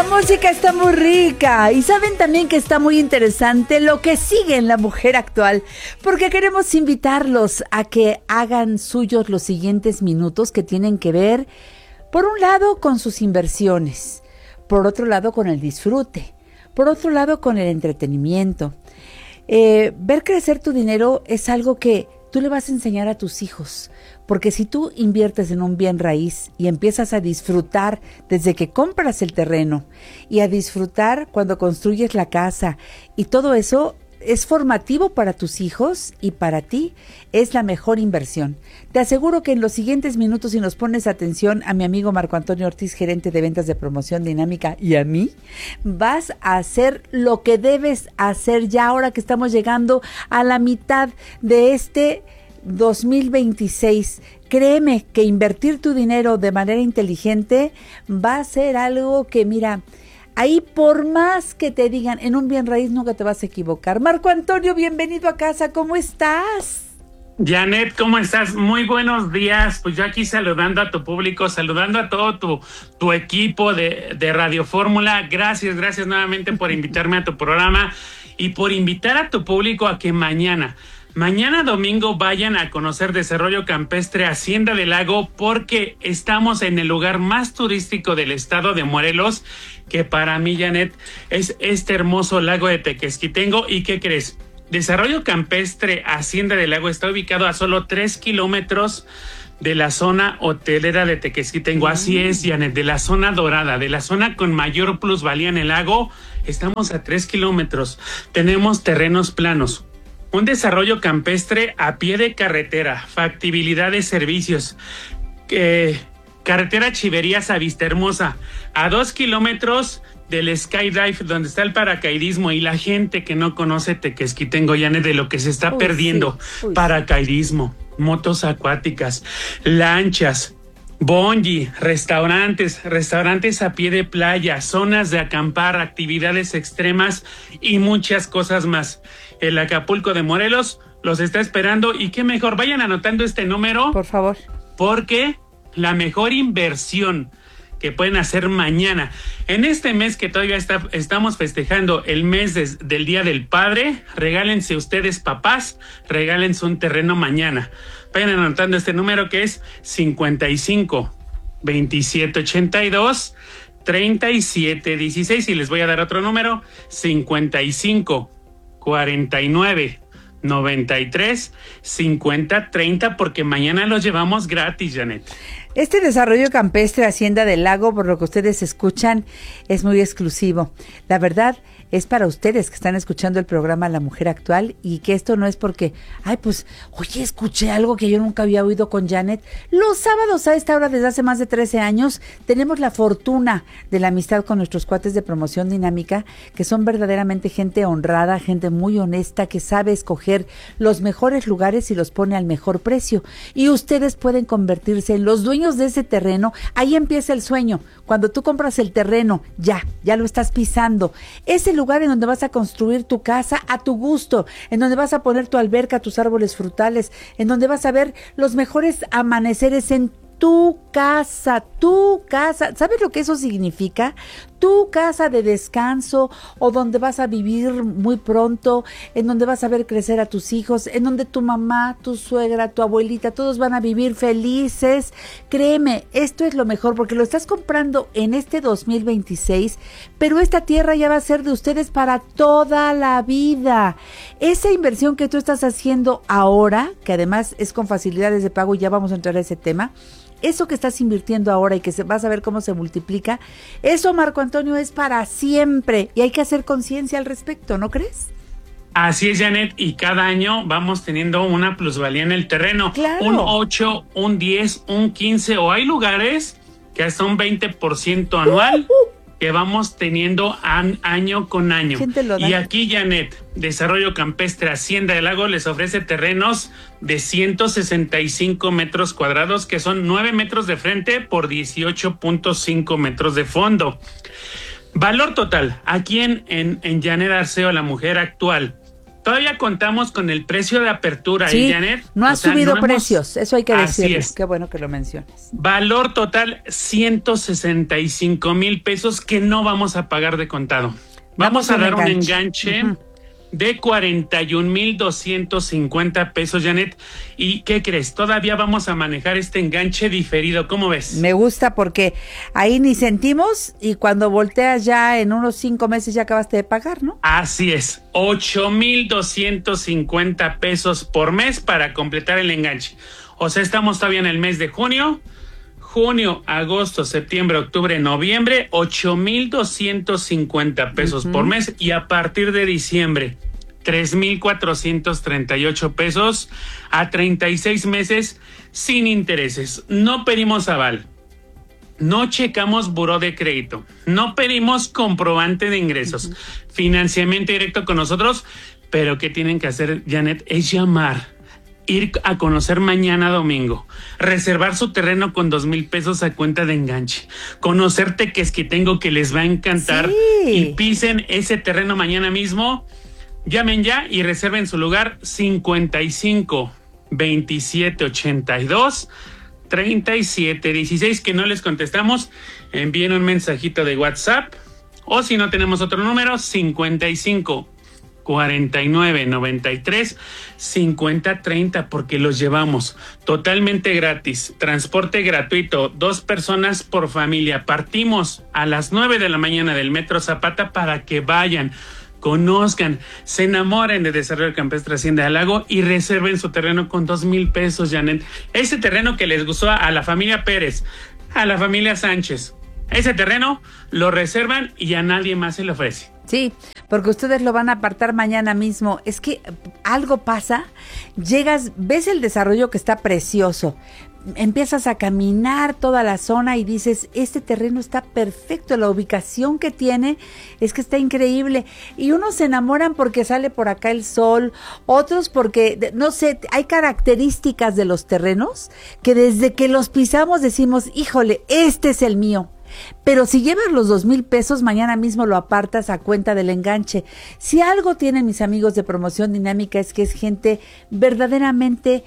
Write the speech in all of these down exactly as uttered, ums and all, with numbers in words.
música está muy rica y saben también que está muy interesante lo que sigue en La Mujer Actual, porque queremos invitarlos a que hagan suyos los siguientes minutos que tienen que ver, por un lado, con sus inversiones, por otro lado, con el disfrute, por otro lado, con el entretenimiento. Eh, ver crecer tu dinero es algo que tú le vas a enseñar a tus hijos, porque si tú inviertes en un bien raíz y empiezas a disfrutar desde que compras el terreno y a disfrutar cuando construyes la casa y todo eso es formativo para tus hijos y para ti, es la mejor inversión. Te aseguro que en los siguientes minutos, si nos pones atención a mi amigo Marco Antonio Ortiz, gerente de ventas de Promoción Dinámica, y a mí, vas a hacer lo que debes hacer ya ahora que estamos llegando a la mitad de este dos mil veintiséis. Créeme que invertir tu dinero de manera inteligente va a ser algo que, mira, ahí por más que te digan en un bien raíz nunca te vas a equivocar. Marco Antonio, bienvenido a casa, ¿cómo estás? Janet, ¿cómo estás? Muy buenos días. Pues yo aquí saludando a tu público, saludando a todo tu, tu equipo de, de Radio Fórmula. Gracias, gracias nuevamente por invitarme a tu programa y por invitar a tu público a que mañana... Mañana domingo vayan a conocer Desarrollo Campestre Hacienda del Lago, porque estamos en el lugar más turístico del estado de Morelos, que para mí, Janet, es este hermoso lago de Tequesquitengo. ¿Y qué crees? Desarrollo Campestre Hacienda del Lago está ubicado a solo tres kilómetros de la zona hotelera de Tequesquitengo. Así es, Janet, de la zona dorada, de la zona con mayor plusvalía en el lago. Estamos a tres kilómetros. Tenemos terrenos planos. Un desarrollo campestre a pie de carretera, factibilidad de servicios, eh, carretera Chiverías a Vista Hermosa, a dos kilómetros del Skydive, donde está el paracaidismo, y la gente que no conoce Tequesquitengo, Janet, de lo que se está uy, perdiendo, sí, uy, paracaidismo, motos acuáticas, lanchas, bungee, restaurantes, restaurantes a pie de playa, zonas de acampar, actividades extremas y muchas cosas más. El Acapulco de Morelos los está esperando, y qué mejor, vayan anotando este número, por favor, porque la mejor inversión que pueden hacer mañana, en este mes que todavía está, estamos festejando el mes de, del Día del Padre, regálense ustedes, papás, regálense un terreno mañana. Vayan anotando este número, que es cincuenta y cinco, veintisiete ochenta y dos, treinta y siete dieciséis, y les voy a dar otro número, cincuenta y cinco, cuarenta y nueve, noventa y tres, cincuenta, treinta, porque mañana los llevamos gratis, Janet. Este desarrollo campestre Hacienda del Lago, por lo que ustedes escuchan, es muy exclusivo. La verdad es para ustedes que están escuchando el programa La Mujer Actual, y que esto no es porque, ay, pues, oye, escuché algo que yo nunca había oído con Janet. Los sábados a esta hora, desde hace más de trece años, tenemos la fortuna de la amistad con nuestros cuates de Promoción Dinámica, que son verdaderamente gente honrada, gente muy honesta, que sabe escoger los mejores lugares y los pone al mejor precio. Y ustedes pueden convertirse en los dueños de ese terreno. Ahí empieza el sueño. Cuando tú compras el terreno, ya, ya lo estás pisando. Ese lugar en donde vas a construir tu casa a tu gusto, en donde vas a poner tu alberca, tus árboles frutales, en donde vas a ver los mejores amaneceres en tu casa, tu casa. ¿Sabes lo que eso significa? Tu casa de descanso, o donde vas a vivir muy pronto, en donde vas a ver crecer a tus hijos, en donde tu mamá, tu suegra, tu abuelita, todos van a vivir felices. Créeme, esto es lo mejor, porque lo estás comprando en este dos mil veintiséis, pero esta tierra ya va a ser de ustedes para toda la vida. Esa inversión que tú estás haciendo ahora, que además es con facilidades de pago, y ya vamos a entrar a ese tema, eso que estás invirtiendo ahora y que se, vas a ver cómo se multiplica, eso, Marco Antonio, es para siempre, y hay que hacer conciencia al respecto, ¿no crees? Así es, Janet, y cada año vamos teniendo una plusvalía en el terreno. Claro. Un ocho, un diez, un quince, o hay lugares que hasta un veinte por ciento anual. Uh, uh. que vamos teniendo an, año con año. Y aquí, Janet, Desarrollo Campestre Hacienda del Lago les ofrece terrenos de ciento sesenta y cinco metros cuadrados, que son nueve metros de frente por dieciocho punto cinco metros de fondo. Valor total, aquí en, en, en Janet Arceo, La Mujer Actual, todavía contamos con el precio de apertura, sí, ¿eh, Janet? No ha o sea, subido no precios, hemos... eso hay que decirlo. Es. Qué bueno que lo menciones. Valor total, ciento sesenta y cinco mil pesos que no vamos a pagar de contado. Vamos Damos a dar un un enganche, enganche uh-huh. de cuarenta y un mil doscientos cincuenta pesos, Janet. ¿Y qué crees? Todavía vamos a manejar este enganche diferido. ¿Cómo ves? Me gusta porque ahí ni sentimos y cuando volteas ya en unos cinco meses ya acabaste de pagar, ¿no? Así es. ocho mil doscientos cincuenta pesos por mes para completar el enganche. O sea, estamos todavía en el mes de junio. Junio, agosto, septiembre, octubre, noviembre, ocho mil doscientos cincuenta pesos uh-huh. por mes. Y a partir de diciembre, tres mil cuatrocientos treinta y ocho pesos a treinta y seis meses sin intereses. No pedimos aval, no checamos buró de crédito, no pedimos comprobante de ingresos, uh-huh. financiamiento directo con nosotros, pero ¿qué tienen que hacer, Janet? Es llamar. Ir a conocer mañana domingo, reservar su terreno con dos mil pesos a cuenta de enganche, conocer Tequesquitengo que les va a encantar sí. y pisen ese terreno mañana mismo. Llamen ya y reserven su lugar cincuenta y cinco veintisiete ochenta y dos treinta y siete dieciséis, que no les contestamos, envíen un mensajito de WhatsApp o si no tenemos otro número, cincuenta y cinco cuarenta y nueve noventa y tres cincuenta treinta, porque los llevamos totalmente gratis, transporte gratuito, dos personas por familia. Partimos a las nueve de la mañana del Metro Zapata para que vayan, conozcan, se enamoren de Desarrollo Campestre Hacienda del Lago y reserven su terreno con dos mil pesos, Janet. Ese terreno que les gustó a la familia Pérez, a la familia Sánchez, ese terreno lo reservan y a nadie más se le ofrece. Sí, porque ustedes lo van a apartar mañana mismo. Es que algo pasa, llegas, ves el desarrollo que está precioso, empiezas a caminar toda la zona y dices, este terreno está perfecto, la ubicación que tiene es que está increíble. Y unos se enamoran porque sale por acá el sol, otros porque, no sé, hay características de los terrenos que desde que los pisamos decimos, híjole, este es el mío. Pero si llevas los dos mil pesos, mañana mismo lo apartas a cuenta del enganche. Si algo tienen mis amigos de Promoción Dinámica es que es gente verdaderamente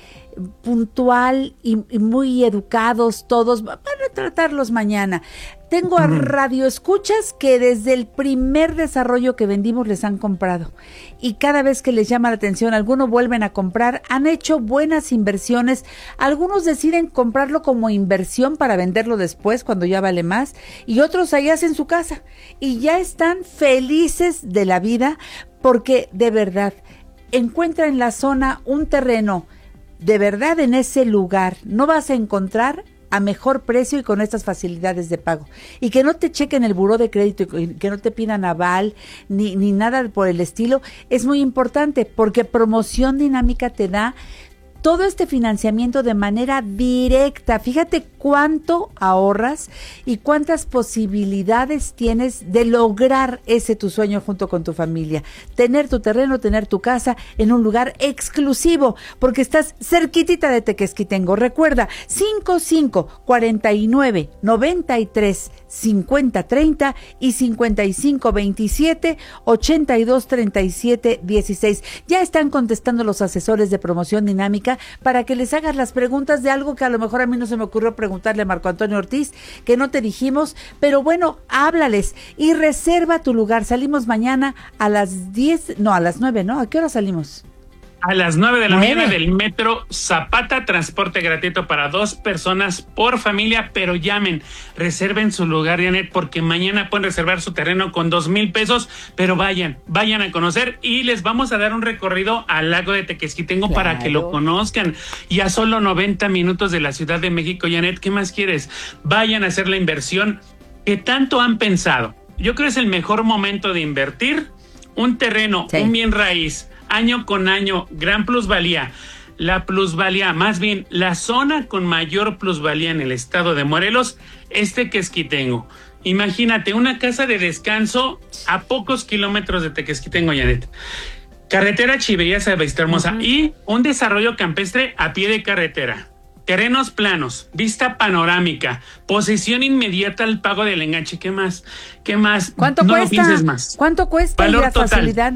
puntual y, y muy educados todos. Van a tratarlos mañana. Tengo a radioescuchas que desde el primer desarrollo que vendimos les han comprado. Y cada vez que les llama la atención, algunos vuelven a comprar, han hecho buenas inversiones. Algunos deciden comprarlo como inversión para venderlo después cuando ya vale más. Y otros ahí hacen su casa. Y ya están felices de la vida porque de verdad encuentra en la zona un terreno. De verdad en ese lugar no vas a encontrar a mejor precio y con estas facilidades de pago. Y que no te chequen el buró de crédito y que no te pidan aval ni, ni nada por el estilo, es muy importante porque Promoción Dinámica te da todo este financiamiento de manera directa. Fíjate cuánto ahorras y cuántas posibilidades tienes de lograr ese tu sueño junto con tu familia. Tener tu terreno, tener tu casa en un lugar exclusivo, porque estás cerquitita de Tequesquitengo. Recuerda, cincuenta y cinco cuarenta y nueve noventa y tres cincuenta treinta y cincuenta y cinco veintisiete ochenta y dos treinta y siete dieciséis. Ya están contestando los asesores de Promoción Dinámica para que les hagas las preguntas de algo que a lo mejor a mí no se me ocurrió preguntarle a Marco Antonio Ortiz, que no te dijimos, pero bueno, háblales y reserva tu lugar. Salimos mañana a las diez, no, a las nueve, ¿no? ¿A qué hora salimos? A las nueve de la mañana del Metro Zapata, transporte gratuito para dos personas por familia, pero llamen, reserven su lugar, Janet, porque mañana pueden reservar su terreno con dos mil pesos, pero vayan, vayan a conocer y les vamos a dar un recorrido al lago de Tequesquitengo claro. para que lo conozcan. Y a solo noventa minutos de la Ciudad de México, Janet, ¿qué más quieres? Vayan a hacer la inversión que tanto han pensado. Yo creo que es el mejor momento de invertir un terreno, sí. un bien raíz, año con año, gran plusvalía. La plusvalía, más bien, la zona con mayor plusvalía en el estado de Morelos es Tequesquitengo. Imagínate, una casa de descanso a pocos kilómetros de Tequesquitengo, Janet. Carretera Chiverías a Vista Hermosa uh-huh. y un desarrollo campestre a pie de carretera. Terrenos planos, vista panorámica, posesión inmediata al pago del enganche. ¿Qué más? ¿Qué más? ¿Cuánto no cuesta? No pienses más. ¿Cuánto cuesta? Valor y las total. Facilidades.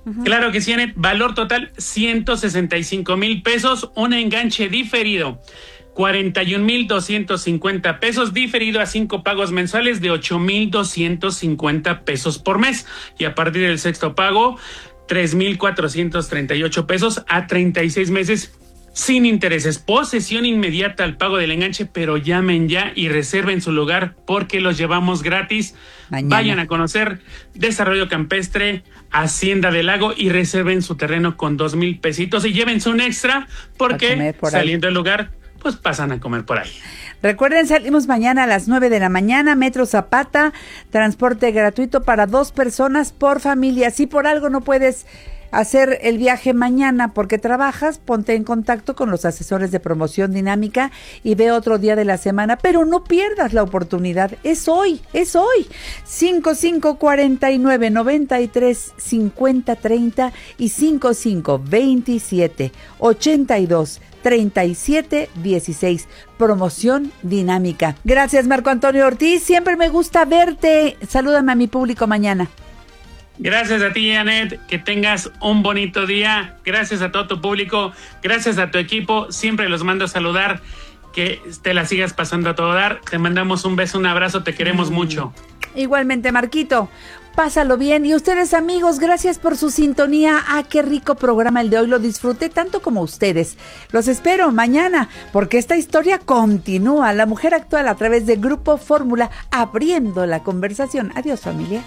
Uh-huh. Claro que sí, Anet. Valor total ciento sesenta y cinco mil pesos. Un enganche diferido cuarenta y un mil doscientos cincuenta pesos, diferido a cinco pagos mensuales de ocho mil doscientos cincuenta pesos por mes. Y a partir del sexto pago, tres mil cuatrocientos treinta y ocho pesos a treinta y seis meses sin intereses. Posesión inmediata al pago del enganche, pero llamen ya y reserven su lugar porque los llevamos gratis. Mañana. Vayan a conocer Desarrollo Campestre, Hacienda del Lago y reserven su terreno con dos mil pesitos y llévense un extra porque saliendo del lugar pues pasan a comer por ahí. Recuerden, salimos mañana a las nueve de la mañana, Metro Zapata, transporte gratuito para dos personas por familia. Si por algo no puedes hacer el viaje mañana porque trabajas, ponte en contacto con los asesores de promoción dinámica y ve otro día de la semana, pero no pierdas la oportunidad, es hoy, es hoy. cinco cinco cuatro nueve nueve tres cinco cero tres cero y cinco cinco veintisiete ochenta y dos treinta y siete dieciséis. Promoción dinámica. Gracias, Marco Antonio Ortiz. Siempre me gusta verte. Salúdame a mi público mañana. Gracias a ti, Anet. Que tengas un bonito día. Gracias a todo tu público. Gracias a tu equipo. Siempre los mando a saludar. Que te la sigas pasando a todo dar. Te mandamos un beso, un abrazo. Te queremos mm. mucho. Igualmente, Marquito. Pásalo bien. Y ustedes, amigos, gracias por su sintonía. Ah, qué rico programa el de hoy. Lo disfruté tanto como ustedes. Los espero mañana, porque esta historia continúa. La mujer actual a través de Grupo Fórmula, abriendo la conversación. Adiós, familia.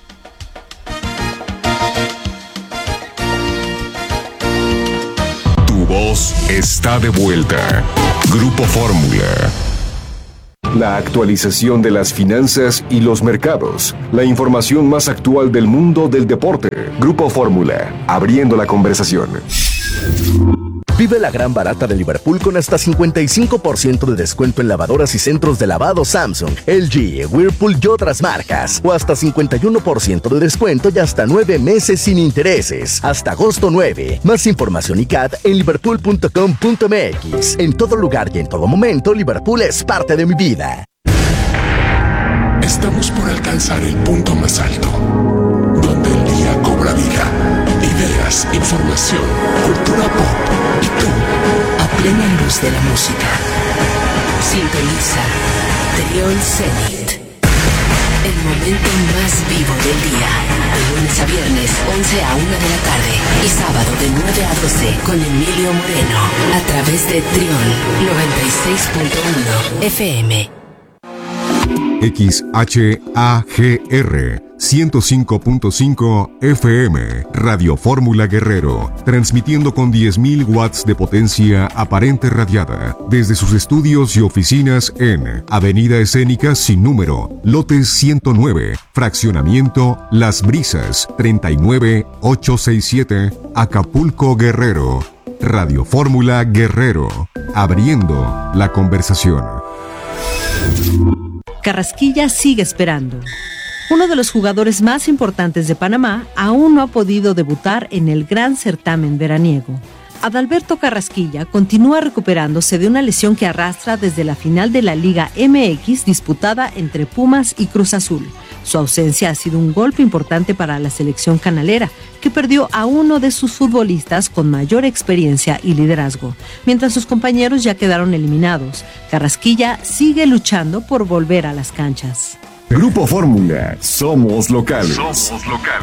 Tu voz está de vuelta. Grupo Fórmula. La actualización de las finanzas y los mercados. La información más actual del mundo del deporte. Grupo Fórmula, abriendo la conversación. Vive la gran barata de Liverpool con hasta cincuenta y cinco por ciento de descuento en lavadoras y centros de lavado Samsung, L G, Whirlpool y otras marcas. O hasta cincuenta y uno por ciento de descuento y hasta nueve meses sin intereses. Hasta agosto nueve. Más información y C A D en liverpool punto com punto m x. En todo lugar y en todo momento, Liverpool es parte de mi vida. Estamos por alcanzar el punto más alto, donde el día cobra vida. Ideas, información, cultura pop y tú, a plena luz de la música. Sintoniza Trión Zenit, el momento más vivo del día. De lunes a viernes, once a una de la tarde. Y sábado de nueve a doce con Emilio Moreno. A través de Trión noventa y seis punto uno F M. X H A G R ciento cinco punto cinco F M, Radio Fórmula Guerrero, transmitiendo con diez mil watts de potencia aparente radiada desde sus estudios y oficinas en Avenida Escénica sin número, lote ciento nueve, fraccionamiento Las Brisas, treinta y nueve ochocientos sesenta y siete, Acapulco, Guerrero. Radio Fórmula Guerrero, abriendo la conversación. Carrasquilla sigue esperando. Uno de los jugadores más importantes de Panamá aún no ha podido debutar en el gran certamen veraniego. Adalberto Carrasquilla continúa recuperándose de una lesión que arrastra desde la final de la Liga M X disputada entre Pumas y Cruz Azul. Su ausencia ha sido un golpe importante para la selección canalera, que perdió a uno de sus futbolistas con mayor experiencia y liderazgo. Mientras sus compañeros ya quedaron eliminados, Carrasquilla sigue luchando por volver a las canchas. Grupo Fórmula, somos locales. Somos locales.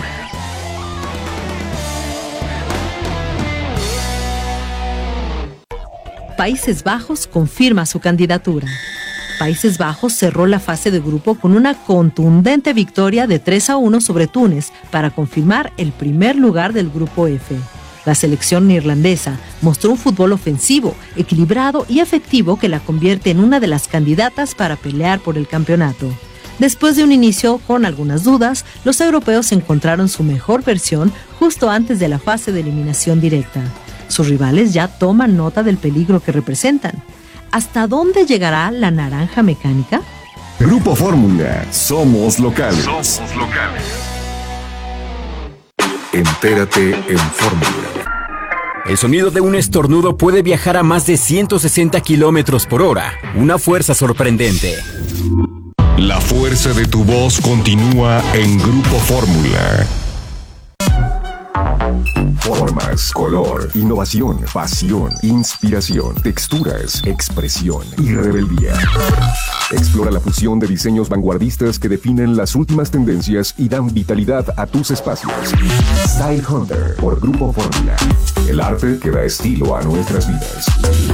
Países Bajos confirma su candidatura. Países Bajos cerró la fase de grupo con una contundente victoria de tres a uno sobre Túnez para confirmar el primer lugar del grupo F. La selección neerlandesa mostró un fútbol ofensivo, equilibrado y efectivo que la convierte en una de las candidatas para pelear por el campeonato. Después de un inicio con algunas dudas, los europeos encontraron su mejor versión justo antes de la fase de eliminación directa. Sus rivales ya toman nota del peligro que representan. ¿Hasta dónde llegará la naranja mecánica? Grupo Fórmula, somos locales. Somos locales. Entérate en Fórmula. El sonido de un estornudo puede viajar a más de ciento sesenta kilómetros por hora. Una fuerza sorprendente. La fuerza de tu voz continúa en Grupo Fórmula. Formas, color, innovación, pasión, inspiración, texturas, expresión y rebeldía. Explora la fusión de diseños vanguardistas que definen las últimas tendencias y dan vitalidad a tus espacios. Style Hunter por Grupo Fórmula. El arte que da estilo a nuestras vidas.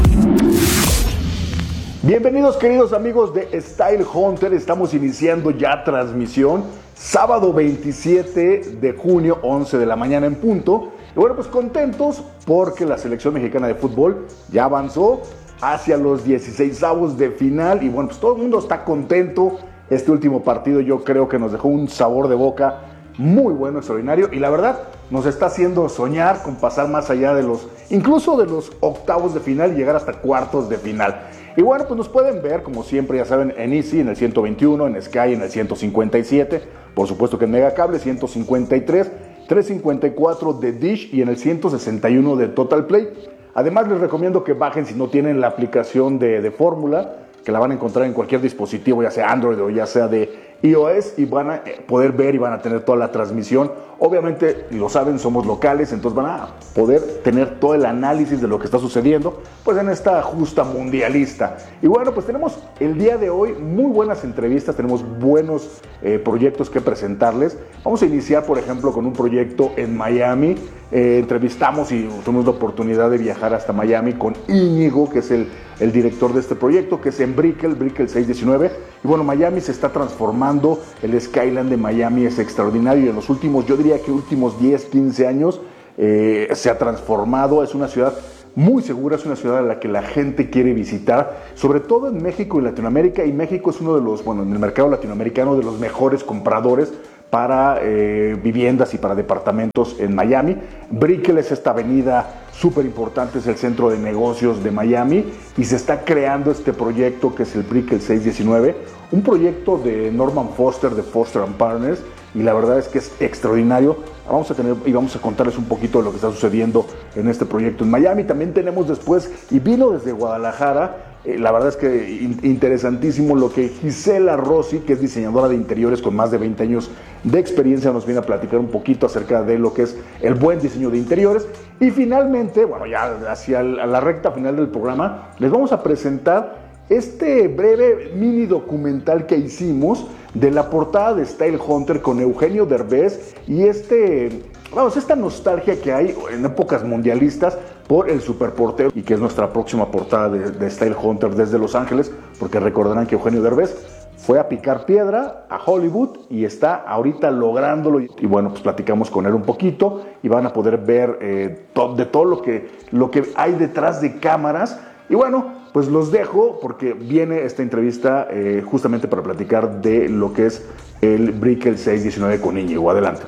Bienvenidos queridos amigos de Style Hunter, estamos iniciando ya transmisión, sábado veintisiete de junio, once de la mañana en punto. Y bueno, pues contentos porque la selección mexicana de fútbol ya avanzó hacia los dieciseisavos de final y bueno, pues todo el mundo está contento. Este último partido yo creo que nos dejó un sabor de boca muy bueno, extraordinario, y la verdad nos está haciendo soñar con pasar más allá de los, incluso de los octavos de final y llegar hasta cuartos de final. Y bueno, pues nos pueden ver, como siempre, ya saben, en Easy, en el ciento veintiuno, en Sky, en el ciento cincuenta y siete, por supuesto que en Megacable, ciento cincuenta y tres, trescientos cincuenta y cuatro de Dish y en el ciento sesenta y uno de Total Play. Además, les recomiendo que bajen, si no tienen la aplicación de, de Fórmula, que la van a encontrar en cualquier dispositivo, ya sea Android o ya sea de iOS, y van a poder ver y van a tener toda la transmisión. Obviamente, lo saben, somos locales, entonces van a poder tener todo el análisis de lo que está sucediendo pues en esta justa mundialista. Y bueno, pues tenemos el día de hoy muy buenas entrevistas, tenemos buenos eh, proyectos que presentarles. Vamos a iniciar, por ejemplo, con un proyecto en Miami. Eh, entrevistamos y tuvimos la oportunidad de viajar hasta Miami con Íñigo, que es el, el director de este proyecto, que es en Brickell, Brickell seiscientos diecinueve. Y bueno, Miami se está transformando, el Skyline de Miami es extraordinario y en los últimos, yo diría que últimos diez, quince años eh, se ha transformado. Es una ciudad muy segura, es una ciudad a la que la gente quiere visitar, sobre todo en México y Latinoamérica, y México es uno de los, bueno, en el mercado latinoamericano, de los mejores compradores para eh, viviendas y para departamentos en Miami. Brickell es esta avenida súper importante, es el centro de negocios de Miami y se está creando este proyecto que es el Brickell seiscientos diecinueve, un proyecto de Norman Foster, de Foster and Partners, y la verdad es que es extraordinario. Vamos a tener y vamos a contarles un poquito de lo que está sucediendo en este proyecto en Miami. También tenemos después, y vino desde Guadalajara, Eh, la verdad es que in, interesantísimo lo que Gisela Rossi, que es diseñadora de interiores con más de veinte años de experiencia, nos viene a platicar un poquito acerca de lo que es el buen diseño de interiores. Y finalmente, bueno, ya hacia la recta final del programa, les vamos a presentar este breve mini documental que hicimos de la portada de Style Hunter con Eugenio Derbez y este, vamos, esta nostalgia que hay en épocas mundialistas por el superportero, y que es nuestra próxima portada de, de Style Hunter desde Los Ángeles, porque recordarán que Eugenio Derbez fue a picar piedra a Hollywood y está ahorita lográndolo. Y bueno, pues platicamos con él un poquito y van a poder ver eh, to- de todo lo que, lo que hay detrás de cámaras. Y bueno, pues los dejo porque viene esta entrevista eh, justamente para platicar de lo que es el Brickell seiscientos diecinueve con Íñigo. Adelante.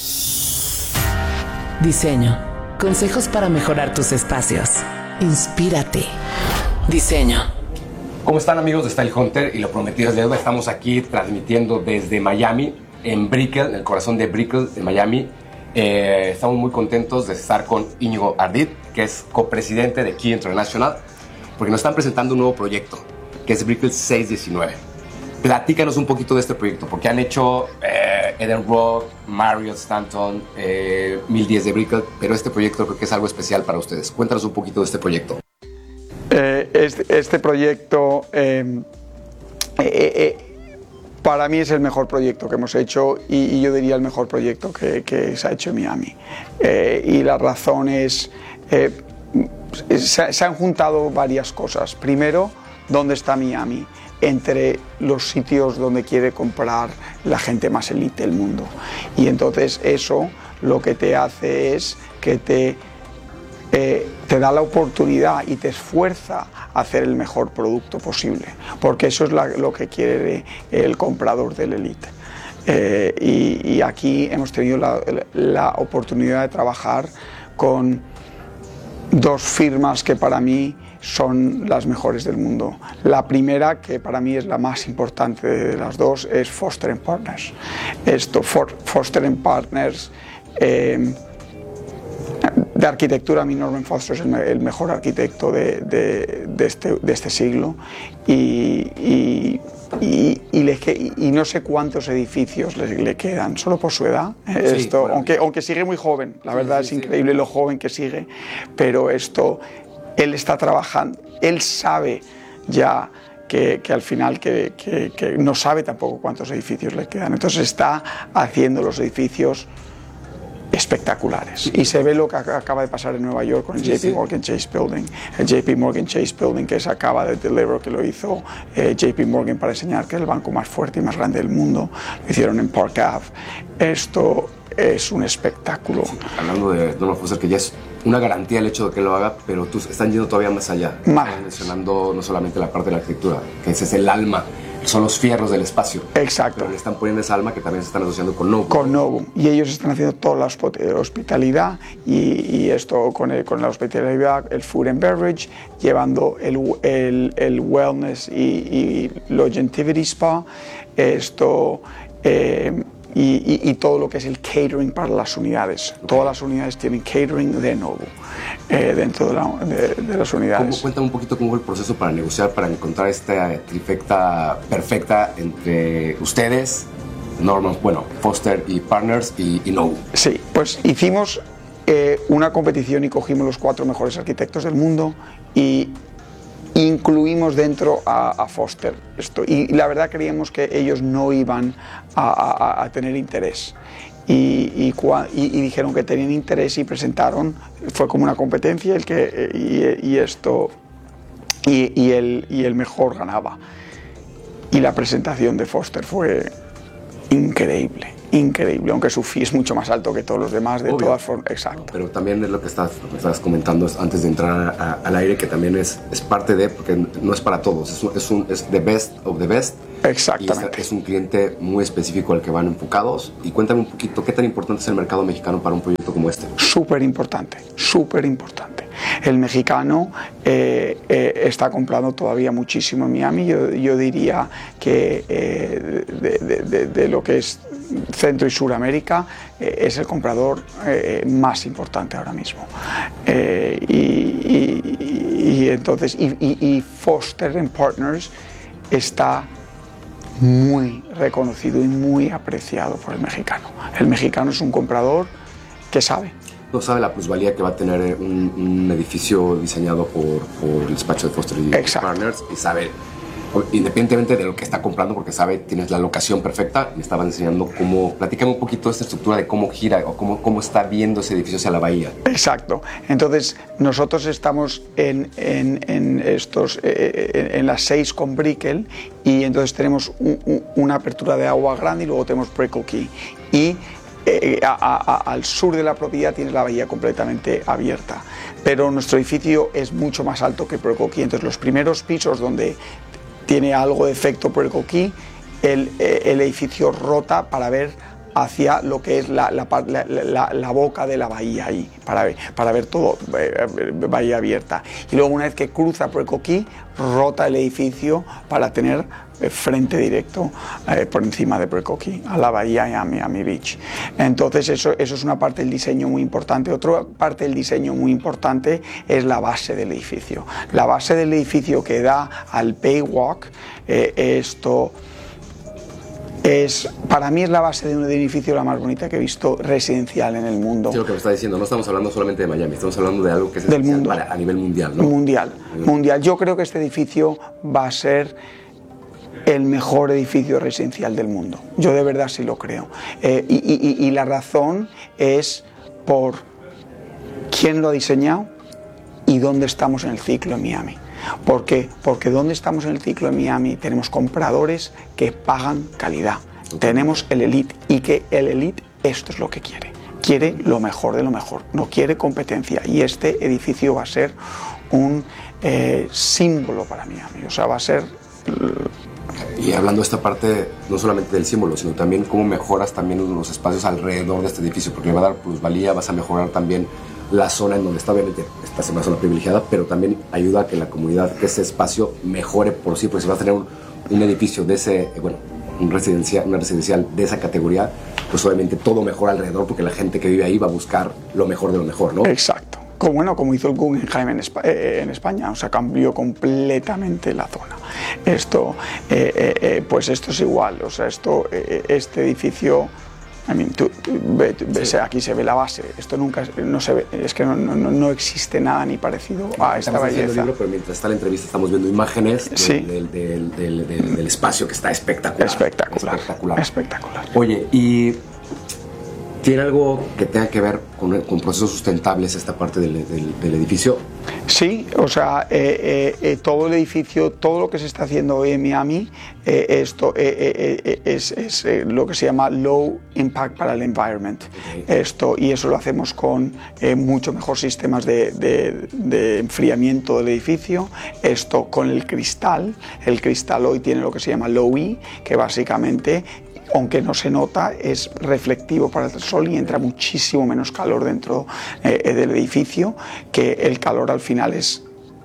Diseño. Consejos para mejorar tus espacios. Inspírate. Diseño. ¿Cómo están, amigos de Style Hunter? Y lo prometido es deuda. Estamos aquí transmitiendo desde Miami, en Brickell, en el corazón de Brickell, en Miami. Eh, estamos muy contentos de estar con Íñigo Ardit, que es copresidente de Key International, porque nos están presentando un nuevo proyecto, que es Brickell seiscientos diecinueve. Platícanos un poquito de este proyecto, porque han hecho eh, Eden Rock, Marriott, Stanton, eh, mil diez de Brickell, pero este proyecto creo que es algo especial para ustedes. Cuéntanos un poquito de este proyecto. Eh, este, este proyecto eh, eh, eh, para mí es el mejor proyecto que hemos hecho y, y yo diría el mejor proyecto que, que se ha hecho en Miami. Eh, y la razón es, eh, se, se han juntado varias cosas. Primero, ¿dónde está Miami? Entre los sitios donde quiere comprar la gente más elite del mundo. Y entonces eso lo que te hace es que te, eh, te da la oportunidad y te esfuerza a hacer el mejor producto posible, porque eso es la, lo que quiere el comprador del elite. Eh, y, y aquí hemos tenido la, la oportunidad de trabajar con dos firmas que para mí son las mejores del mundo. La primera, que para mí es la más importante de las dos, es Foster and Partners. Esto, For, Foster and Partners, eh, de arquitectura, a mí Norman Foster es el, el mejor arquitecto de, de, de, este, de este siglo y, y, y, y, le, y no sé cuántos edificios le, le quedan, solo por su edad. Sí, esto, bueno, aunque, aunque sigue muy joven, la verdad sí, sí, es increíble sí. lo joven que sigue, pero esto, él está trabajando, él sabe ya que, que al final que, que, que no sabe tampoco cuántos edificios le quedan, entonces está haciendo los edificios espectaculares y se ve lo que acaba de pasar en Nueva York con el J P Morgan Chase Building, el J P Morgan Chase Building que se acaba de deliver, que lo hizo eh, J P Morgan para enseñar que es el banco más fuerte y más grande del mundo, lo hicieron en Park Ave. Esto es un espectáculo. Sí, hablando de Norman Foster, que ya es una garantía el hecho de que lo haga, pero tú están yendo todavía más allá. Más. Están mencionando no solamente la parte de la arquitectura, que ese es el alma, son los fierros del espacio. Exacto. Pero le están poniendo esa alma que también se están asociando con Novum. Con Novum. Y ellos están haciendo toda la hospitalidad y, y esto con, el, con la hospitalidad, el food and beverage, llevando el, el, el wellness y, y longevity spa, esto... Eh, Y, y, y todo lo que es el catering para las unidades. Okay. Todas las unidades tienen catering de Novum eh, dentro de, la, de, de las unidades. ¿Cómo, cuéntame un poquito cómo fue el proceso para negociar, para encontrar esta trifecta perfecta entre ustedes, Norman, bueno, Foster y Partners y, y Novum. Sí, pues hicimos eh, una competición y cogimos los cuatro mejores arquitectos del mundo y incluimos dentro a, a Foster esto, y la verdad creíamos que ellos no iban a, a, a tener interés y, y, y, y dijeron que tenían interés y presentaron, fue como una competencia el que, y, y esto y, y, el, y el mejor ganaba y la presentación de Foster fue increíble. Increíble, aunque su fee es mucho más alto que todos los demás, de Obvio. todas formas. Exacto. Pero también es lo que estás, lo que estás comentando antes de entrar a, a, al aire, que también es, es parte de, porque no es para todos, es, un, es, un, es the best of the best. Exactamente. Y es, es un cliente muy específico al que van enfocados. Y cuéntame un poquito, ¿qué tan importante es el mercado mexicano para un proyecto como este? Súper importante, súper importante. El mexicano eh, eh, está comprando todavía muchísimo en Miami. Yo, yo diría que eh, de, de, de, de lo que es Centro y Suramérica eh, es el comprador eh, más importante ahora mismo. Eh, y, y, y entonces y, y, y Foster and Partners está muy reconocido y muy apreciado por el mexicano. El mexicano es un comprador que sabe. No sabe la plusvalía que va a tener un, un edificio diseñado por, por el despacho de Foster y Exacto. Partners, y sabe, independientemente de lo que está comprando, porque sabe, tienes la locación perfecta. Me estaba enseñando cómo, platícame un poquito de esta estructura de cómo gira o cómo, cómo está viendo ese edificio hacia la bahía. Exacto. Entonces, nosotros estamos en, en, en estos, eh, en, en las seis con Brickell, y entonces tenemos un, un, una apertura de agua grande y luego tenemos Brickell Key. Y Eh, a, a, al sur de la propiedad tiene la bahía completamente abierta, pero nuestro edificio es mucho más alto que Brickell Key, entonces los primeros pisos donde tiene algo de efecto Brickell Key, el, eh, el edificio rota para ver hacia lo que es la, la, la, la, la boca de la bahía ahí, para ver, para ver todo, eh, bahía abierta, y luego una vez que cruza Brickell Key, rota el edificio para tener frente directo eh, por encima de Brickell Key a la bahía y a Miami Beach. Entonces eso, eso es una parte del diseño muy importante. Otra parte del diseño muy importante es la base del edificio. La base del edificio que da al Baywalk, eh, esto es, para mí es la base de un edificio la más bonita que he visto residencial en el mundo. Sí, lo que me está diciendo, no estamos hablando solamente de Miami, estamos hablando de algo que es del mundo, para, a nivel mundial, ¿no? Mundial, mundial. Yo creo que este edificio va a ser el mejor edificio residencial del mundo. Yo de verdad sí lo creo. Eh, y, y, y la razón es por quién lo ha diseñado y dónde estamos en el ciclo en Miami. ¿Por qué? Porque donde estamos en el ciclo en Miami tenemos compradores que pagan calidad. Tenemos el elite, y que el elite esto es lo que quiere. Quiere lo mejor de lo mejor, no quiere competencia, y este edificio va a ser un eh, símbolo para Miami. O sea, va a ser... Y hablando de esta parte, no solamente del símbolo, sino también cómo mejoras también los espacios alrededor de este edificio, porque le va a dar plusvalía, vas a mejorar también la zona en donde está, obviamente esta es una zona privilegiada, pero también ayuda a que la comunidad, que ese espacio mejore por sí, porque si vas a tener un, un edificio de ese, bueno, un residencial, una residencial de esa categoría, pues obviamente todo mejora alrededor, porque la gente que vive ahí va a buscar lo mejor de lo mejor, ¿no? Exacto. como, bueno, como hizo el Guggenheim en, Espa eh, en España, o sea, cambió completamente la zona. Esto, eh, eh, eh, pues esto es igual, o sea, esto, eh, este edificio, I mean, tú, tú, ve, ves, sí. Aquí se ve la base, esto nunca no se ve, es que no, no, no existe nada ni parecido a esta belleza. Libro, pero mientras está la entrevista estamos viendo imágenes sí. del, del, del, del, del espacio que está espectacular. Espectacular. Espectacular. Espectacular. Oye, y ¿tiene algo que tenga que ver con, con procesos sustentables esta parte del, del, del edificio? Sí, o sea, eh, eh, todo el edificio, todo lo que se está haciendo hoy en Miami, eh, esto eh, eh, es, es eh, lo que se llama low impact para el environment. Okay. Esto, y eso lo hacemos con eh, mucho mejor sistemas de, de, de enfriamiento del edificio. Esto con el cristal. El cristal hoy tiene lo que se llama low E, que básicamente, aunque no se nota, es reflectivo para el sol y entra muchísimo menos calor dentro eh, del edificio, que el calor al final es...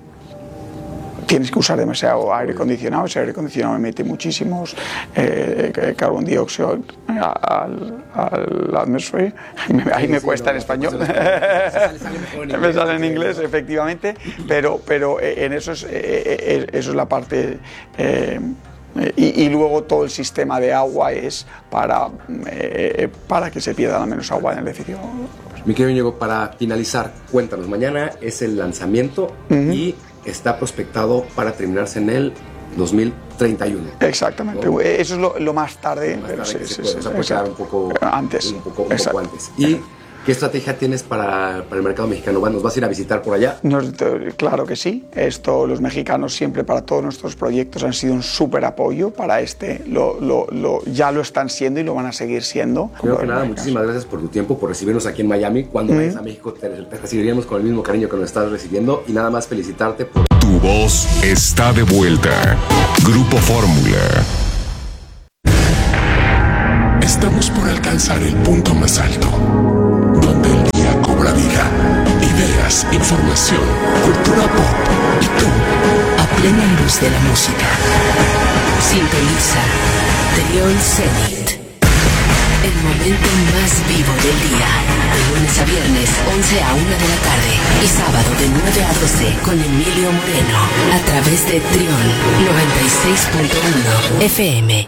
Tienes que usar demasiado aire acondicionado, ese aire acondicionado me mete muchísimos eh, carbón dióxido al, al atmósfera. Ahí me cuesta en español, me sale en inglés, efectivamente, pero, pero en eso es, eh, eso es la parte... Eh, Y, y luego todo el sistema de agua es para, eh, para que se pierda la menos agua en el edificio. Mi querido Íñigo, para finalizar, cuéntanos, mañana es el lanzamiento uh-huh. y está prospectado para terminarse en el dos mil treinta y uno. Exactamente, ¿no? Eso es lo, lo más tarde, más pero tarde sí, sí, puede, sí, o sea, puede quedar un poco antes. Un poco, un poco antes. Y ¿qué estrategia tienes para, para el mercado mexicano? ¿Nos vas a ir a visitar por allá? Nos, claro que sí. Esto, los mexicanos siempre para todos nuestros proyectos han sido un súper apoyo para este. Lo, lo, lo, ya lo están siendo y lo van a seguir siendo. Primero que nada, muchísimas gracias por tu tiempo, por recibirnos aquí en Miami. Cuando mm. vayas a México te, te recibiríamos con el mismo cariño que nos estás recibiendo. Y nada más felicitarte por... Tu voz está de vuelta. Grupo Fórmula. Estamos por alcanzar el punto más alto, donde el día cobra vida, ideas, información, cultura pop y tú, a plena luz de la música. Sintoniza Trión Zenit, el momento más vivo del día, de lunes a viernes, once a una de la tarde, y sábado de nueve a doce con Emilio Moreno, a través de Trión noventa y seis punto uno F M.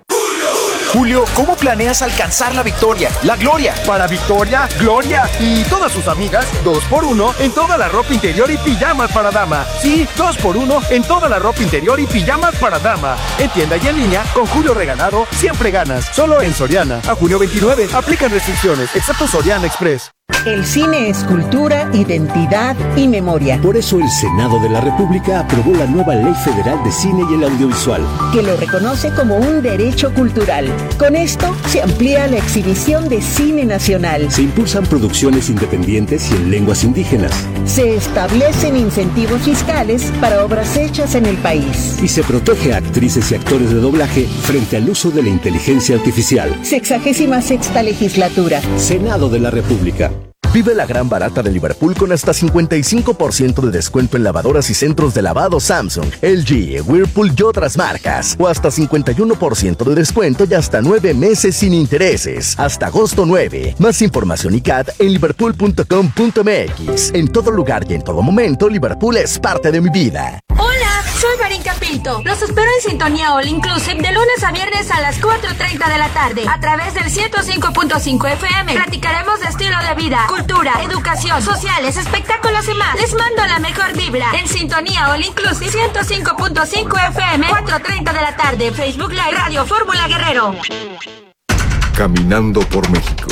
Julio, ¿cómo planeas alcanzar la victoria, la gloria? Para Victoria, Gloria y todas sus amigas, dos por uno en toda la ropa interior y pijamas para dama. Sí, dos por uno en toda la ropa interior y pijamas para dama. En tienda y en línea, con Julio Regalado, siempre ganas. Solo en Soriana. A junio veintinueve, aplican restricciones, excepto Soriana Express. El cine es cultura, identidad y memoria. Por eso el Senado de la República aprobó la nueva Ley Federal de Cine y el Audiovisual, que lo reconoce como un derecho cultural. Con esto se amplía la exhibición de cine nacional. Se impulsan producciones independientes y en lenguas indígenas. Se establecen incentivos fiscales para obras hechas en el país. Y se protege a actrices y actores de doblaje frente al uso de la inteligencia artificial. Sexagésima sexta legislatura. Senado de la República. Vive la gran barata de Liverpool con hasta cincuenta y cinco por ciento de descuento en lavadoras y centros de lavado Samsung, L G, Whirlpool y otras marcas. O hasta cincuenta y uno por ciento de descuento y hasta nueve meses sin intereses. Hasta agosto nueve. Más información y C A T en liverpool punto com punto m x. En todo lugar y en todo momento, Liverpool es parte de mi vida. Hola, soy Marinka Pinto. Los espero en Sintonía All Inclusive de lunes a viernes a las cuatro treinta de la tarde a través del ciento cinco punto cinco F M. Platicaremos de estilo de vida, cultura, educación, sociales, espectáculos y más. Les mando la mejor vibra en Sintonía All Inclusive ciento cinco punto cinco F M, cuatro treinta de la tarde, Facebook Live, Radio Fórmula Guerrero. Caminando por México.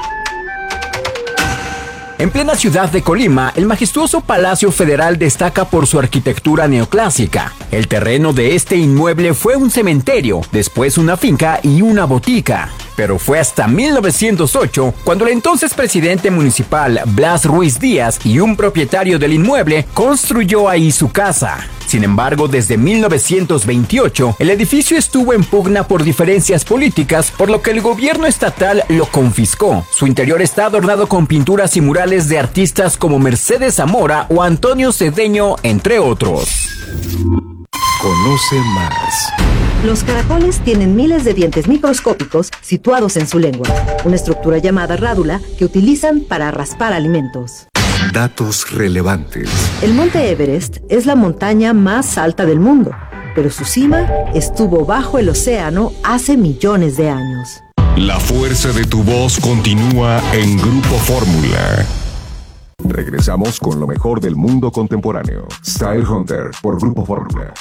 En plena ciudad de Colima, el majestuoso Palacio Federal destaca por su arquitectura neoclásica. El terreno de este inmueble fue un cementerio, después una finca y una botica. Pero fue hasta mil novecientos ocho cuando el entonces presidente municipal Blas Ruiz Díaz y un propietario del inmueble construyó ahí su casa. Sin embargo, desde mil novecientos veintiocho, el edificio estuvo en pugna por diferencias políticas, por lo que el gobierno estatal lo confiscó. Su interior está adornado con pinturas y murales de artistas como Mercedes Zamora o Antonio Cedeño, entre otros. Conoce más. Los caracoles tienen miles de dientes microscópicos situados en su lengua, una estructura llamada rádula que utilizan para raspar alimentos. Datos relevantes. El Monte Everest es la montaña más alta del mundo, pero su cima estuvo bajo el océano hace millones de años. La fuerza de tu voz continúa en Grupo Fórmula. Regresamos con lo mejor del mundo contemporáneo. Style Hunter por Grupo Fórmula.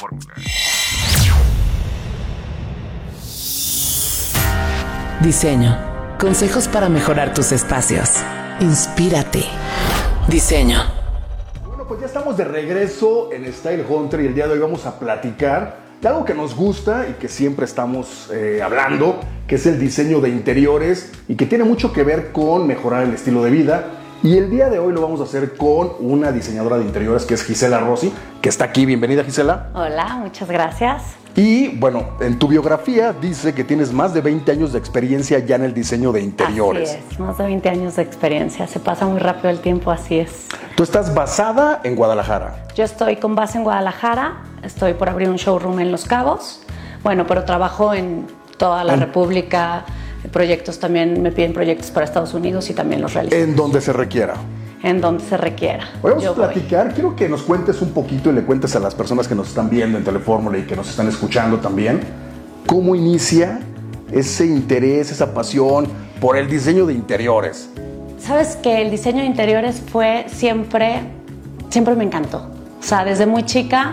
Diseño. Consejos para mejorar tus espacios. Inspírate. Diseño. Bueno, pues ya estamos de regreso en Style Hunter y el día de hoy vamos a platicar de algo que nos gusta y que siempre estamos eh, hablando, que es el diseño de interiores y que tiene mucho que ver con mejorar el estilo de vida. Y el día de hoy lo vamos a hacer con una diseñadora de interiores que es Gisela Rossi, que está aquí. Bienvenida, Gisela. Hola, muchas gracias. Y bueno, en tu biografía dice que tienes más de veinte años de experiencia ya en el diseño de interiores. Así es, más de veinte años de experiencia. Se pasa muy rápido el tiempo, así es. Tú estás basada en Guadalajara. Yo estoy con base en Guadalajara, estoy por abrir un showroom en Los Cabos. Bueno, pero trabajo en toda la en... República. Proyectos también, me piden proyectos para Estados Unidos y también los realizo. En donde se requiera. En donde se requiera. Hoy vamos Yo a platicar, voy. Quiero que nos cuentes un poquito y le cuentes a las personas que nos están viendo en Telefórmula y que nos están escuchando también, cómo inicia ese interés, esa pasión por el diseño de interiores. Sabes que el diseño de interiores fue siempre, siempre me encantó. O sea, desde muy chica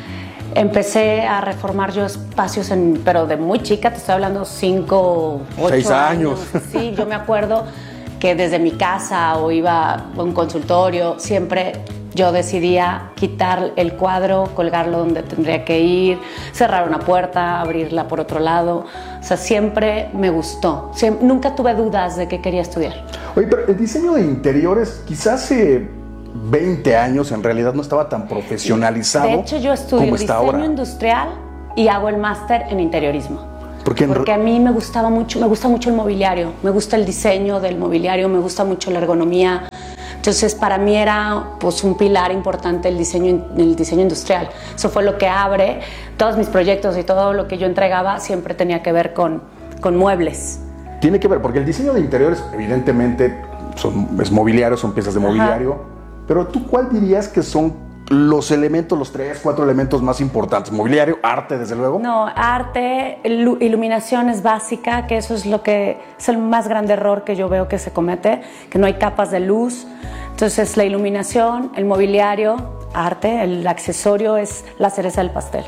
empecé a reformar yo espacios, en, pero de muy chica, te estoy hablando cinco, ocho Seis años. años. Sí, yo me acuerdo que desde mi casa o iba a un consultorio, siempre yo decidía quitar el cuadro, colgarlo donde tendría que ir, cerrar una puerta, abrirla por otro lado. O sea, siempre me gustó. Siempre, nunca tuve dudas de que quería estudiar. Oye, pero el diseño de interiores quizás hace veinte años en realidad no estaba tan profesionalizado. De hecho, yo estudio diseño ahora. industrial y hago el máster en interiorismo. Porque, en... Porque a mí me gustaba mucho, me gusta mucho el mobiliario, me gusta el diseño del mobiliario, me gusta mucho la ergonomía. Entonces, para mí era pues un pilar importante el diseño, el diseño industrial. Eso fue lo que abre todos mis proyectos y todo lo que yo entregaba siempre tenía que ver con, con muebles. Tiene que ver, porque el diseño de interiores evidentemente son, es mobiliario, son piezas de mobiliario. Ajá. Pero tú, ¿cuál dirías que son los elementos, los tres, cuatro elementos más importantes? Mobiliario, arte, desde luego. No, arte, iluminación es básica, que eso es lo que es el más grande error que yo veo que se comete, que no hay capas de luz. Entonces, la iluminación, el mobiliario, arte, el accesorio es la cereza del pastel.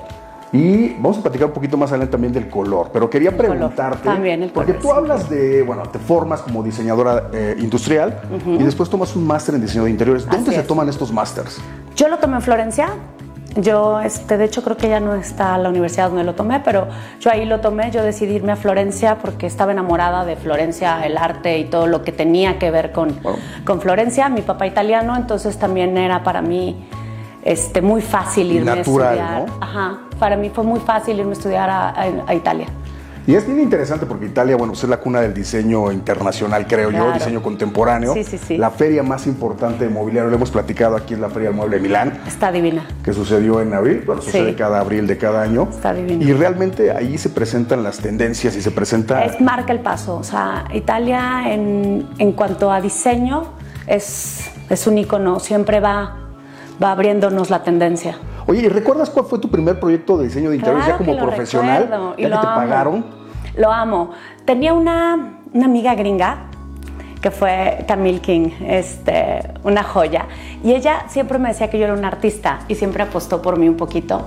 Y vamos a platicar un poquito más adelante también del color, pero quería el preguntarte, color. También el color, porque tú sí. hablas de, bueno, te formas como diseñadora eh, industrial uh-huh. y después tomas un máster en diseño de interiores. ¿Dónde Así se es. toman estos másters? Yo lo tomé en Florencia. Yo, este, de hecho, creo que ya no está la universidad donde lo tomé, pero yo ahí lo tomé. Yo decidí irme a Florencia porque estaba enamorada de Florencia, el arte y todo lo que tenía que ver con, wow. con Florencia. Mi papá italiano, entonces también era para mí este, muy fácil irme Natural, a estudiar. ¿no? Ajá, para mí fue muy fácil irme a estudiar a, a, a Italia. Y es bien interesante porque Italia, bueno, es la cuna del diseño internacional, creo claro. yo, diseño contemporáneo. Sí, sí, sí. La feria más importante de mobiliario, lo hemos platicado aquí, es la Feria del Mueble de Milán. Está divina. Que sucedió en abril, bueno, sucede sí. cada abril de cada año. Está divina. Y realmente ahí se presentan las tendencias y se presenta... Es marca el paso, o sea, Italia en, en cuanto a diseño es, es un icono, siempre va, va abriéndonos la tendencia. Oye, ¿y recuerdas cuál fue tu primer proyecto de diseño de interiores claro ya como que lo profesional? Recuerdo, y ¿Ya lo que te amo. pagaron? Lo amo. Tenía una, una amiga gringa que fue Camille King, este, una joya. Y ella siempre me decía que yo era una artista y siempre apostó por mí un poquito.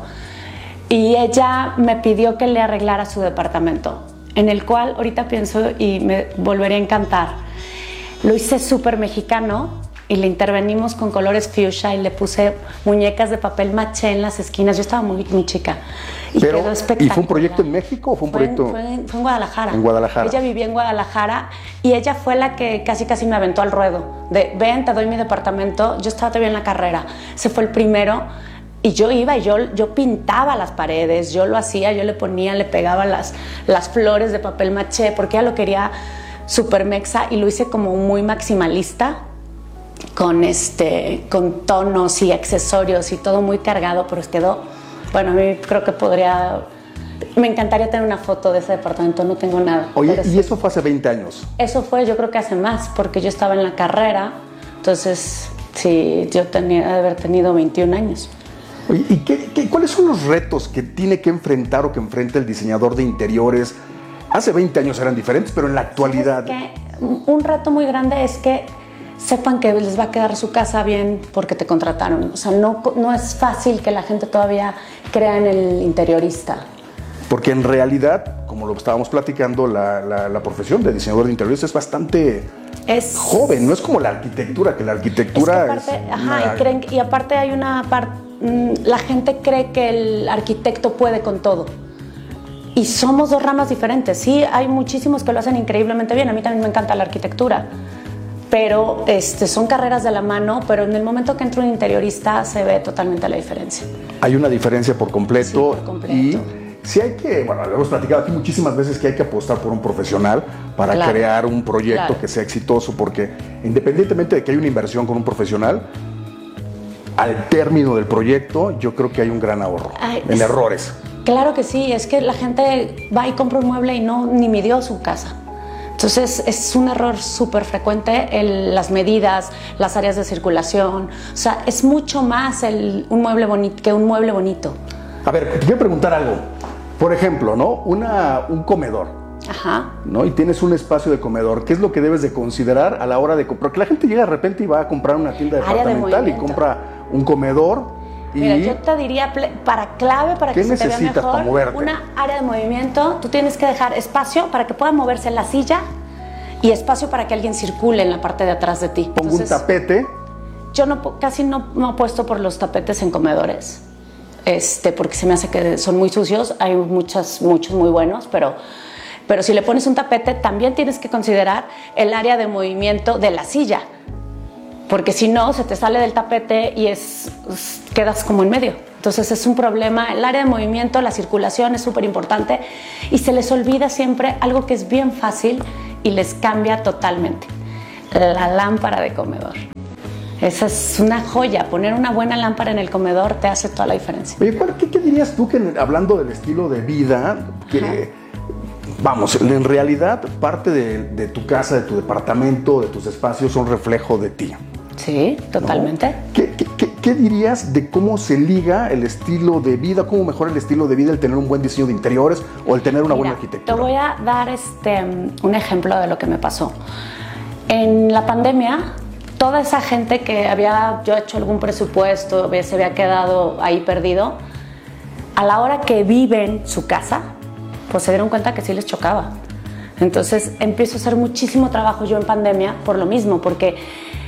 Y ella me pidió que le arreglara su departamento, en el cual ahorita pienso y me volvería a encantar. Lo hice súper mexicano y le intervenimos con colores fuchsia y le puse muñecas de papel maché en las esquinas. Yo estaba muy, muy chica. Y Pero, quedó espectacular. ¿y fue un proyecto en México o fue un fue proyecto...? En, fue, en, fue en Guadalajara. En Guadalajara. Ella vivía en Guadalajara y ella fue la que casi casi me aventó al ruedo. De, ven, te doy mi departamento. Yo estaba todavía en la carrera. Ese fue el primero. Y yo iba y yo, yo pintaba las paredes. Yo lo hacía, yo le ponía, le pegaba las, las flores de papel maché porque ella lo quería súper mexa y lo hice como muy maximalista. Con, este, con tonos y accesorios y todo muy cargado, pero quedó, bueno, a mí creo que podría, me encantaría tener una foto de ese departamento, no tengo nada. Oye, ¿y sí. eso fue hace veinte años? Eso fue, yo creo que hace más, porque yo estaba en la carrera, entonces Sí, yo tenía de haber tenido veintiún años. Oye, ¿y qué, qué, cuáles son los retos que tiene que enfrentar o que enfrenta el diseñador de interiores? Hace veinte años eran diferentes, pero en la actualidad... Que un reto muy grande es que sepan que les va a quedar su casa bien porque te contrataron. O sea, no, no es fácil que la gente todavía crea en el interiorista. Porque en realidad, como lo estábamos platicando, la, la, la profesión de diseñador de interiores es bastante es, joven, no es como la arquitectura, que la arquitectura es... Que aparte, es ajá, una... y, creen, y aparte hay una parte, la gente cree que el arquitecto puede con todo. Y somos dos ramas diferentes. Sí, hay muchísimos que lo hacen increíblemente bien. A mí también me encanta la arquitectura. Pero este, son carreras de la mano, pero en el momento que entra un interiorista se ve totalmente la diferencia. Hay una diferencia por completo. Sí, por completo. Y sí hay que, bueno, lo hemos platicado aquí muchísimas veces que hay que apostar por un profesional para claro, crear un proyecto claro. que sea exitoso, porque independientemente de que haya una inversión con un profesional, al término del proyecto yo creo que hay un gran ahorro Ay, en es, errores. Claro que sí, es que la gente va y compra un mueble y no ni midió su casa. Entonces es un error súper frecuente el, las medidas, las áreas de circulación. O sea, es mucho más el, un mueble bonito que un mueble bonito. A ver, te quiero preguntar algo. Por ejemplo, ¿no? Una, un comedor. Ajá. ¿No? Y tienes un espacio de comedor. ¿Qué es lo que debes de considerar a la hora de comprar? Porque la gente llega de repente y va a comprar una tienda departamental de y compra un comedor. Y mira, yo te diría para clave para que se te vea mejor, para moverte? Una área de movimiento. Tú tienes que dejar espacio para que pueda moverse la silla y espacio para que alguien circule en la parte de atrás de ti. Pongo Entonces, un tapete. Yo no, casi no, no apuesto por los tapetes en comedores, este, porque se me hace que son muy sucios. Hay muchas, muchos muy buenos, pero, pero si le pones un tapete también tienes que considerar el área de movimiento de la silla. Porque si no, se te sale del tapete y es, quedas como en medio. Entonces es un problema. El área de movimiento, la circulación es súper importante y se les olvida siempre algo que es bien fácil y les cambia totalmente. La lámpara de comedor. Esa es una joya. Poner una buena lámpara en el comedor te hace toda la diferencia. Oye, ¿qué, qué dirías tú que hablando del estilo de vida, que... Ajá. Vamos, en realidad parte de, de tu casa, de tu departamento, de tus espacios son reflejo de ti. Sí, totalmente. ¿No? ¿Qué, qué, qué, ¿Qué dirías de cómo se liga el estilo de vida, cómo mejora el estilo de vida el tener un buen diseño de interiores o el tener una Mira, buena arquitectura? Te voy a dar este, un ejemplo de lo que me pasó. En la pandemia, toda esa gente que había yo hecho algún presupuesto, se había quedado ahí perdido, a la hora que viven su casa, pues se dieron cuenta que sí les chocaba. Entonces empiezo a hacer muchísimo trabajo yo en pandemia por lo mismo, porque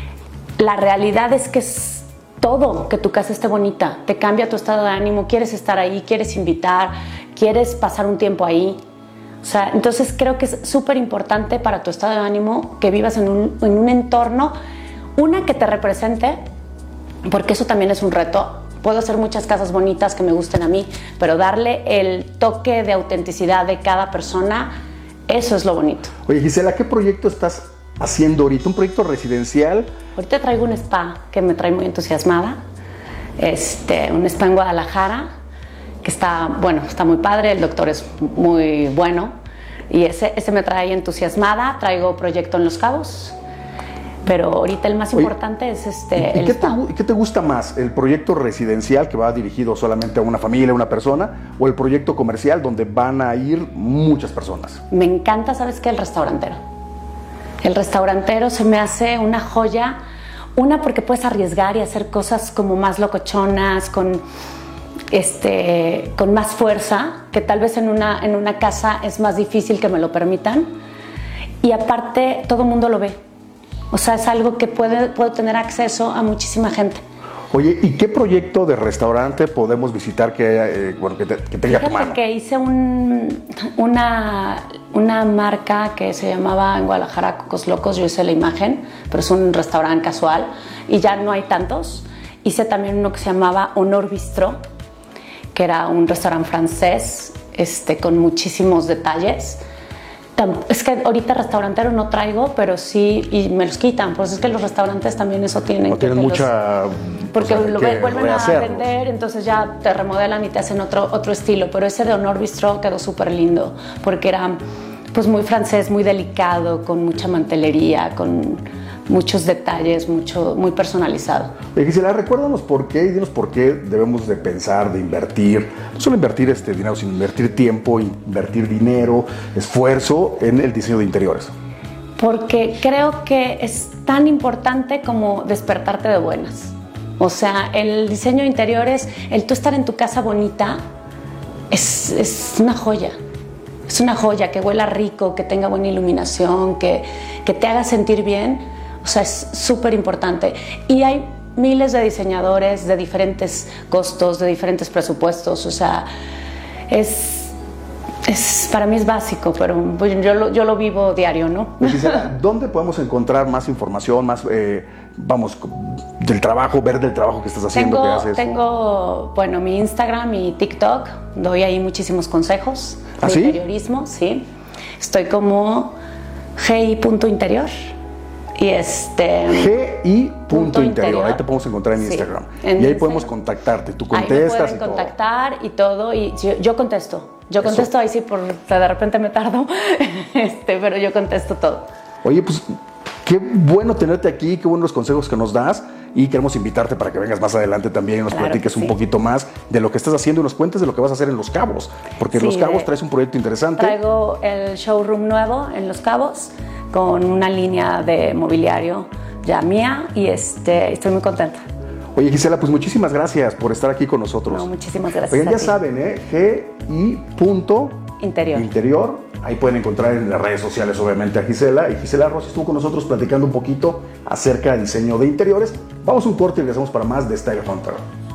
la realidad es que es todo, que tu casa esté bonita, te cambia tu estado de ánimo, quieres estar ahí, quieres invitar, quieres pasar un tiempo ahí. O sea, entonces creo que es súper importante para tu estado de ánimo que vivas en un, en un entorno, una que te represente, porque eso también es un reto. Puedo hacer muchas casas bonitas que me gusten a mí, pero darle el toque de autenticidad de cada persona, eso es lo bonito. Oye, Gisela, ¿qué proyecto estás haciendo ahorita? ¿Un proyecto residencial? Ahorita traigo un spa que me trae muy entusiasmada, este, un spa en Guadalajara, que está, bueno, está muy padre, el doctor es muy bueno, y ese, ese me trae entusiasmada. Traigo proyecto en Los Cabos, pero ahorita el más Oye, importante es este, ¿y, el qué spa. Te, ¿Qué te gusta más? ¿El proyecto residencial que va dirigido solamente a una familia, a una persona? ¿O el proyecto comercial donde van a ir muchas personas? Me encanta, ¿sabes qué? El restaurantero. El restaurantero se me hace una joya. Una, porque puedes arriesgar y hacer cosas como más locochonas, con, este, con más fuerza, que tal vez en una, en una casa es más difícil que me lo permitan. Y aparte, todo el mundo lo ve. O sea, es algo que puede, puedo tener acceso a muchísima gente. Oye, ¿y qué proyecto de restaurante podemos visitar que, eh, bueno, que, te, que tenga tu mano? Que hice un, una, una marca que se llamaba en Guadalajara Cocos Locos. Yo hice la imagen, pero es un restaurante casual y ya no hay tantos. Hice también uno que se llamaba Honor Bistro, que era un restaurante francés este, con muchísimos detalles. Es que ahorita restaurantero no traigo, pero sí, y me los quitan. Pues es que los restaurantes también eso tienen. No tienen mucha... Los, porque o sea, lo que vuelven rehacerlo. a vender, entonces ya te remodelan y te hacen otro, otro estilo. Pero ese de Honor Bistro quedó súper lindo, porque era pues muy francés, muy delicado, con mucha mantelería, con, muchos detalles, mucho, muy personalizado. Eh, Gisela, recuérdanos por qué y dinos por qué debemos de pensar, de invertir, no solo invertir este dinero, sino invertir tiempo, invertir dinero, esfuerzo en el diseño de interiores. Porque creo que es tan importante como despertarte de buenas. O sea, el diseño de interiores, el tú estar en tu casa bonita, es, es una joya. Es una joya, que huela rico, que tenga buena iluminación, que, que te haga sentir bien. O sea, es súper importante. Y hay miles de diseñadores de diferentes costos, de diferentes presupuestos. O sea, es, es para mí es básico, pero yo lo, yo lo vivo diario, ¿no? Gisela, ¿dónde podemos encontrar más información, más, eh, vamos, del trabajo, ver del trabajo que estás haciendo, tengo, que haces? Tengo, bueno, mi Instagram y TikTok. Doy ahí muchísimos consejos ¿Ah, de sí? interiorismo, sí. Estoy como gi punto interior. Y este... gi.interior, ahí te podemos encontrar en sí, Instagram. En y ahí podemos contactarte, tú contestas ahí me pueden y contactar todo. y todo, y yo, yo contesto. Yo Eso. contesto, ahí sí, por de repente me tardo, este, pero yo contesto todo. Oye, pues qué bueno tenerte aquí, qué buenos los consejos que nos das y queremos invitarte para que vengas más adelante también y nos claro platiques sí. un poquito más de lo que estás haciendo y nos cuentes de lo que vas a hacer en Los Cabos, porque sí, en Los Cabos traes un proyecto interesante. Traigo el showroom nuevo en Los Cabos con una línea de mobiliario ya mía y este, estoy muy contenta. Oye, Gisela, pues muchísimas gracias por estar aquí con nosotros. No, muchísimas gracias. Oigan, ya saben, ¿eh? gi.interior. Interior. Ahí pueden encontrar en las redes sociales, obviamente, a Gisela. Y Gisela Rossi estuvo con nosotros platicando un poquito acerca del diseño de interiores. Vamos a un corte y regresamos para más de Style Hunter.